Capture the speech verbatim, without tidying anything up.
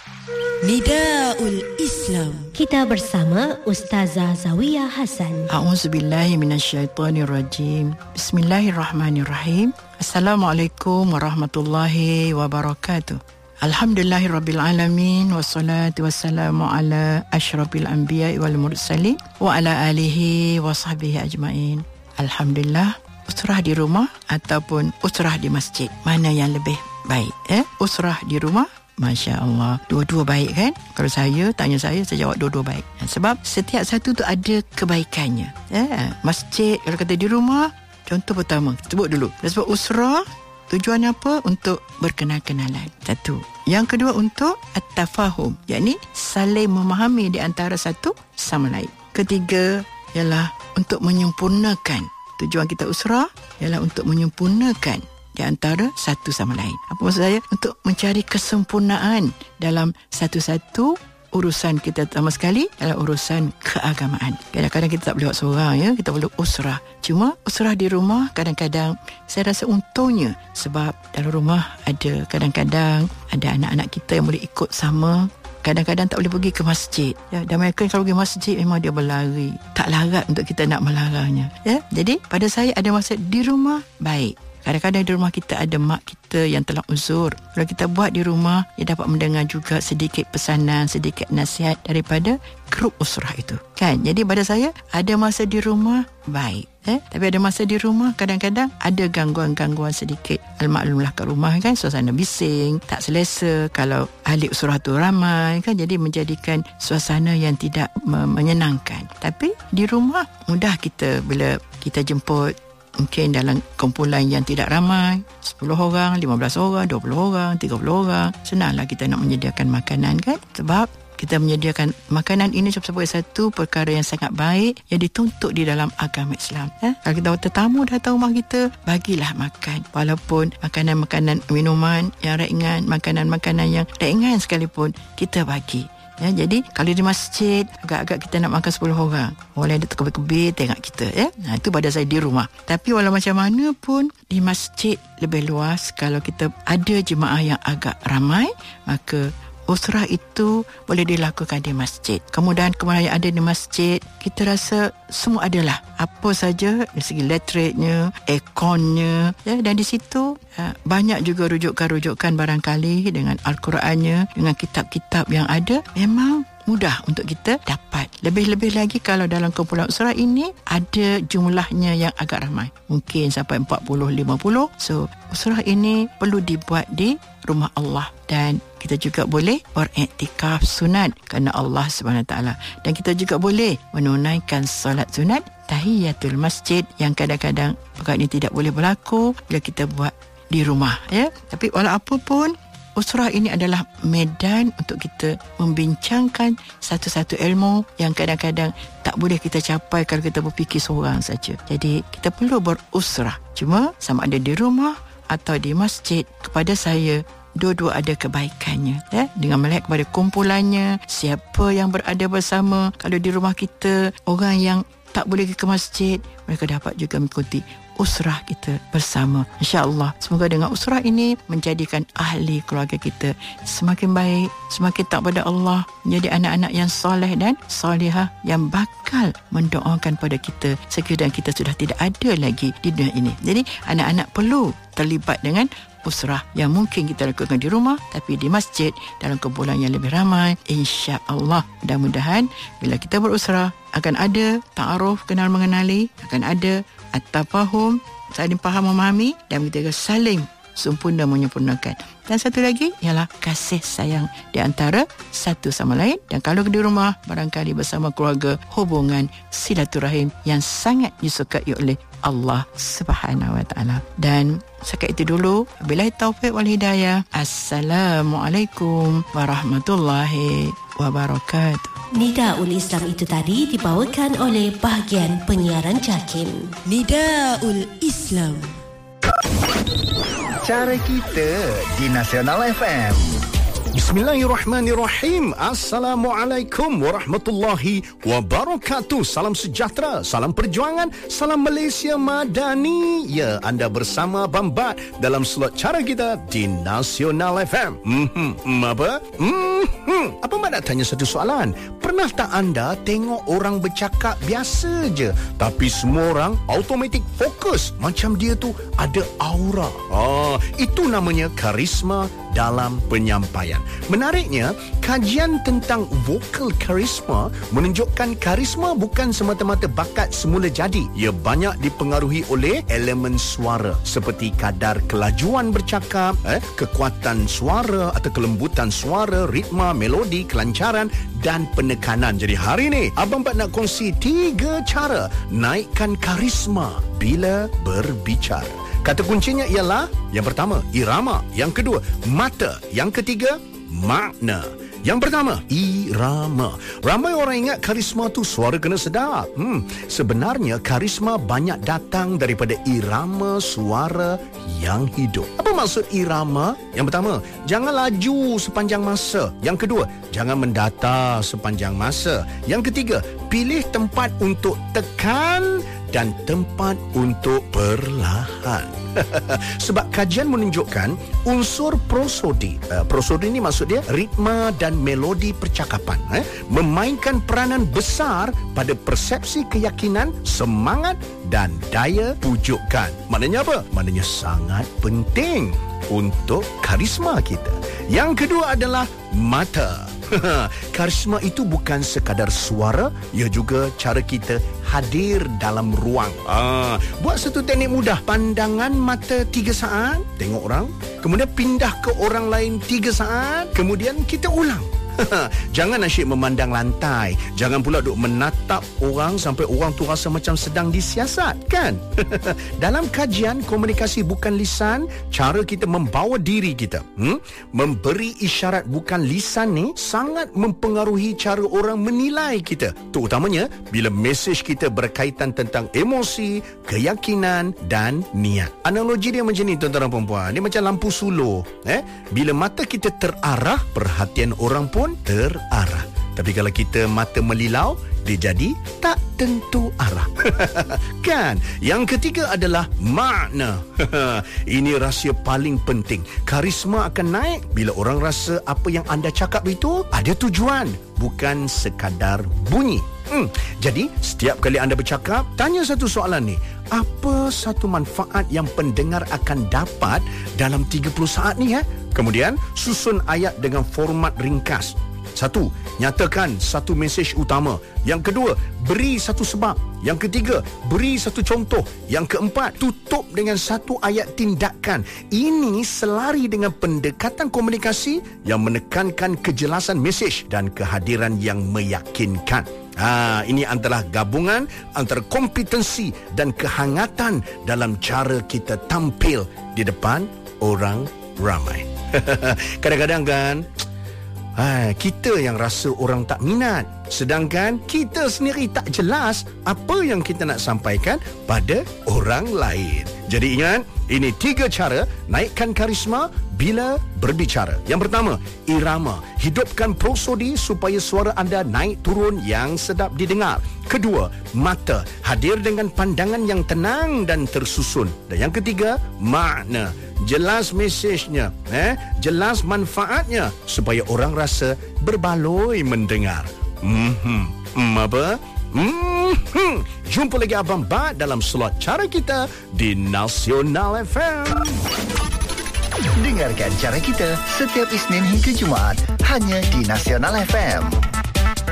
Nidaul Islam. Kita bersama Ustazah Zawiyah Hasan. A'udzubillahi minasyaitonirrajim. Bismillahirrahmanirrahim. Assalamualaikum warahmatullahi wabarakatuh. Alhamdulillahirabbil alamin wassalatu wassalamu ala asyrafil anbiya'i wal mursalin wa ala alihi wa sahbihi ajmain. Alhamdulillah, usrah di rumah ataupun usrah di masjid, mana yang lebih baik? Eh, usrah di rumah, Masya Allah, dua-dua baik kan? Kalau saya, tanya saya, saya jawab dua-dua baik. Sebab setiap satu tu ada kebaikannya. Eh, masjid, kalau kata di rumah, contoh pertama, sebut dulu. Sebab usrah, tujuannya apa? Untuk berkenal-kenalan. Satu. Yang kedua, untuk at-tafahum, yakni saling memahami di antara satu sama lain. Ketiga, ialah untuk menyempurnakan. Tujuan kita usrah ialah untuk menyempurnakan di antara satu sama lain. Apa maksud saya? Untuk mencari kesempurnaan dalam satu-satu urusan kita, pertama sekali adalah urusan keagamaan. Kadang-kadang kita tak boleh buat seorang, ya, kita perlu usrah. Cuma usrah di rumah kadang-kadang saya rasa untungnya, sebab dalam rumah ada kadang-kadang ada anak-anak kita yang boleh ikut sama. Kadang-kadang tak boleh pergi ke masjid, ya, dan mereka kalau pergi masjid memang dia berlari. Tak larat untuk kita nak melarangnya, ya. Jadi pada saya ada masa di rumah baik. Kadang-kadang di rumah kita ada mak kita yang telah uzur. Kalau kita buat di rumah, dia dapat mendengar juga sedikit pesanan, sedikit nasihat daripada grup usrah itu, kan? Jadi pada saya ada masa di rumah baik, eh? Tapi ada masa di rumah kadang-kadang ada gangguan-gangguan sedikit. Al-maklumlah kat rumah kan, suasana bising, tak selesa kalau ahli usrah tu ramai, kan? Jadi menjadikan suasana yang tidak menyenangkan. Tapi di rumah mudah kita bila kita jemput, mungkin dalam kumpulan yang tidak ramai, sepuluh orang, lima belas orang, dua puluh orang, tiga puluh orang, senanglah kita nak menyediakan makanan, kan? Sebab kita menyediakan makanan ini sebagai satu perkara yang sangat baik yang dituntut di dalam agama Islam. Eh? Kalau kita tetamu datang rumah kita, bagilah makan. Walaupun makanan-makanan minuman yang ringan, makanan-makanan yang ringan sekalipun, kita bagi. Ya, jadi kalau di masjid agak-agak kita nak makan sepuluh orang, orang ada terkebir-kebir tengok kita, ya. Nah, itu pada saya di rumah. Tapi walau macam mana pun di masjid lebih luas. Kalau kita ada jemaah yang agak ramai, maka usrah itu boleh dilakukan di masjid. Kemudahan-kemudahan yang ada di masjid, kita rasa semua adalah apa saja dari segi elektriknya, airconnya, ya, dan di situ uh, banyak juga rujukan-rujukan barangkali dengan Al-Qurannya, dengan kitab-kitab yang ada, memang mudah untuk kita dapat. Lebih-lebih lagi kalau dalam kumpulan usrah ini ada jumlahnya yang agak ramai, mungkin sampai empat puluh lima puluh. So usrah ini perlu dibuat di rumah Allah, dan kita juga boleh beriktikaf sunat kerana Allah Subhanahu Wa Taala, dan kita juga boleh menunaikan solat sunat tahiyatul masjid yang kadang-kadang perkara ini tidak boleh berlaku bila kita buat di rumah, ya. Tapi walau apa pun, usrah ini adalah medan untuk kita membincangkan satu-satu ilmu yang kadang-kadang tak boleh kita capai kalau kita berfikir seorang saja. Jadi kita perlu berusrah. Cuma sama ada di rumah atau di masjid, kepada saya dua-dua ada kebaikannya, ya? Dengan melihat kepada kumpulannya, siapa yang berada bersama. Kalau di rumah kita orang yang tak boleh ke masjid, mereka dapat juga mengikuti usrah kita bersama. InsyaAllah, semoga dengan usrah ini menjadikan ahli keluarga kita semakin baik, semakin taat pada Allah, menjadi anak-anak yang soleh dan solehah yang bakal mendoakan pada kita sekiranya kita sudah tidak ada lagi di dunia ini. Jadi anak-anak perlu terlibat dengan usrah yang mungkin kita lakukan di rumah, tapi di masjid dalam kumpulan yang lebih ramai. InsyaAllah, mudah-mudahan bila kita berusrah akan ada ta'aruf, kenal mengenali, akan ada at-tafahum, saling faham memahami, dan kita saling sempurna menyempurnakan. Dan satu lagi ialah kasih sayang di antara satu sama lain. Dan kalau di rumah, barangkali bersama keluarga, hubungan silaturahim yang sangat disukai oleh Allah Subhanahu Wa Taala. Dan sekat itu dulu. Wabillahi taufiq wal hidayah. Assalamualaikum warahmatullahi wabarakatuh. Nidaul Islam itu tadi dibawakan oleh bahagian penyiaran JAKIM. Nidaul Islam. Cara kita di Nasional F M. Bismillahirrahmanirrahim. Assalamualaikum warahmatullahi wabarakatuh. Salam sejahtera, salam perjuangan, salam Malaysia Madani. Ya, anda bersama Bambat dalam slot cara kita di Nasional F M. Hmm, apa? Hmm, apa Mak nak tanya satu soalan? Pernah tak anda tengok orang bercakap biasa je, tapi semua orang automatik fokus macam dia tu ada aura? Ah, itu namanya karisma dalam penyampaian. Menariknya, kajian tentang vokal karisma menunjukkan karisma bukan semata-mata bakat semula jadi. Ia banyak dipengaruhi oleh elemen suara seperti kadar kelajuan bercakap, eh, kekuatan suara atau kelembutan suara, ritma, melodi, kelancaran dan penekanan. Jadi hari ini Abang Pat nak kongsi tiga cara naikkan karisma bila berbicara. Kata kuncinya ialah, yang pertama, irama. Yang kedua, mata. Yang ketiga, makna. Yang pertama, irama. Ramai orang ingat karisma tu suara kena sedap. Hmm, sebenarnya karisma banyak datang daripada irama suara yang hidup. Apa maksud irama? Yang pertama, jangan laju sepanjang masa. Yang kedua, jangan mendatar sepanjang masa. Yang ketiga, pilih tempat untuk tekan dan tempat untuk perlahan. Sebab kajian menunjukkan unsur prosodi. Uh, prosodi ini maksud dia ritma dan melodi percakapan, eh, memainkan peranan besar pada persepsi keyakinan, semangat dan daya pujukan. Maknanya apa? Maknanya sangat penting untuk karisma kita. Yang kedua adalah mata. Karisma itu bukan sekadar suara, ia juga cara kita hadir dalam ruang. Ah, buat satu teknik mudah. Pandangan mata tiga saat, tengok orang, kemudian pindah ke orang lain tiga saat, kemudian kita ulang. Jangan asyik memandang lantai. Jangan pula duk menatap orang sampai orang tu rasa macam sedang disiasat, kan? Dalam kajian komunikasi bukan lisan, cara kita membawa diri kita, hmm? memberi isyarat bukan lisan ni sangat mempengaruhi cara orang menilai kita. Terutamanya bila mesej kita berkaitan tentang emosi, keyakinan dan niat. Analogi dia macam ni, tuan-tuan dan puan-puan. Dia macam lampu suluh, eh? Bila mata kita terarah, perhatian orang pun terarah. Tapi kalau kita mata melilau, dia jadi tak tentu arah. Kan? Yang ketiga adalah makna. Ini rahsia paling penting. Karisma akan naik bila orang rasa apa yang anda cakap itu ada tujuan, bukan sekadar bunyi. Hmm. Jadi, setiap kali anda bercakap, tanya satu soalan ni. Apa satu manfaat yang pendengar akan dapat dalam tiga puluh saat ni? Eh? Kemudian, susun ayat dengan format ringkas. Satu, nyatakan satu mesej utama. Yang kedua, beri satu sebab. Yang ketiga, beri satu contoh. Yang keempat, tutup dengan satu ayat tindakan. Ini selari dengan pendekatan komunikasi yang menekankan kejelasan mesej dan kehadiran yang meyakinkan. Ha, ini adalah gabungan antara kompetensi dan kehangatan dalam cara kita tampil di depan orang ramai. Kadang-kadang kan, ha, kita yang rasa orang tak minat, sedangkan kita sendiri tak jelas apa yang kita nak sampaikan pada orang lain. Jadi ingat, ini tiga cara naikkan karisma bila berbicara. Yang pertama, irama. Hidupkan prosodi supaya suara anda naik turun yang sedap didengar. Kedua, mata. Hadir dengan pandangan yang tenang dan tersusun. Dan yang ketiga, makna. Jelas mesejnya, eh? jelas manfaatnya supaya orang rasa berbaloi mendengar. Hmm, hmm apa? Hmm, jumpa lagi Abang Bat dalam slot cara kita di Nasional F M. Dengarkan cara kita setiap Isnin hingga Jumaat hanya di Nasional F M.